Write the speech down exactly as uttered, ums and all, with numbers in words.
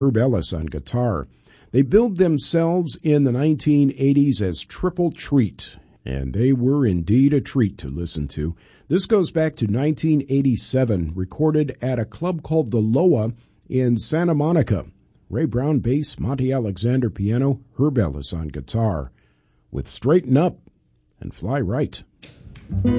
Herb Ellis on guitar. They billed themselves in the nineteen eighties as Triple Treat, and they were indeed a treat to listen to. This goes back to nineteen eighty-seven, recorded at a club called the Loa in Santa Monica. Ray Brown bass, Monty Alexander piano, Herb Ellis on guitar, with Straighten Up and Fly Right.